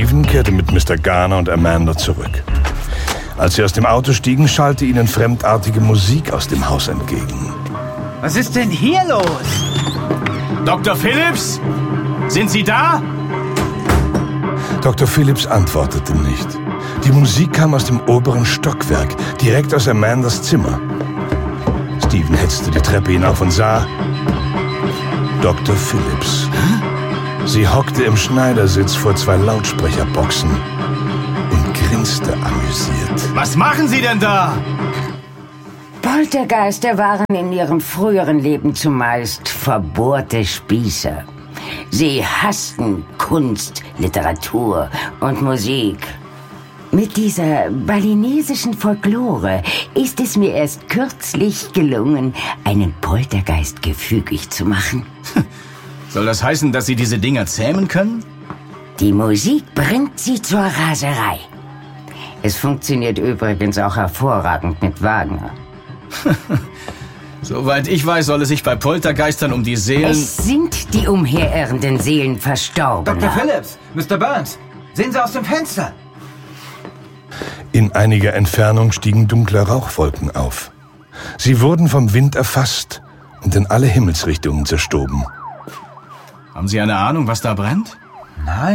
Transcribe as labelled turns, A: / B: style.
A: Stephen kehrte mit Mr. Garner und Amanda zurück. Als sie aus dem Auto stiegen, schallte ihnen fremdartige Musik aus dem Haus entgegen.
B: Was ist denn hier los?
C: Dr. Phillips? Sind Sie da?
A: Dr. Phillips antwortete nicht. Die Musik kam aus dem oberen Stockwerk, direkt aus Amandas Zimmer. Stephen hetzte die Treppe hinauf und sah Dr. Phillips. Sie hockte im Schneidersitz vor 2 Lautsprecherboxen und grinste amüsiert.
C: Was machen Sie denn da?
D: Poltergeister waren in ihrem früheren Leben zumeist verbohrte Spießer. Sie hassten Kunst, Literatur und Musik. Mit dieser balinesischen Folklore ist es mir erst kürzlich gelungen, einen Poltergeist gefügig zu machen.
C: Soll das heißen, dass Sie diese Dinger zähmen können?
D: Die Musik bringt sie zur Raserei. Es funktioniert übrigens auch hervorragend mit Wagner.
C: Soweit ich weiß, soll es sich bei Poltergeistern um die Seelen...
D: Es sind die umherirrenden Seelen verstorben.
B: Dr. Phillips, Mr. Burns, sehen Sie aus dem Fenster.
A: In einiger Entfernung stiegen dunkle Rauchwolken auf. Sie wurden vom Wind erfasst und in alle Himmelsrichtungen zerstoben.
C: Haben Sie eine Ahnung, was da brennt?
B: Nein.